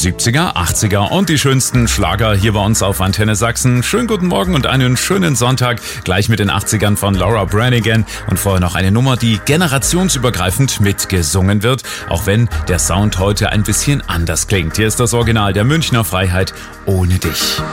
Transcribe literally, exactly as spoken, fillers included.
siebziger, achtziger und die schönsten Schlager hier bei uns auf Antenne Sachsen. Schönen guten Morgen und einen schönen Sonntag. Gleich mit den achtzigern von Laura Branigan und vorher noch eine Nummer, die generationsübergreifend mitgesungen wird, auch wenn der Sound heute ein bisschen anders klingt. Hier ist das Original der Münchner Freiheit, Ohne dich.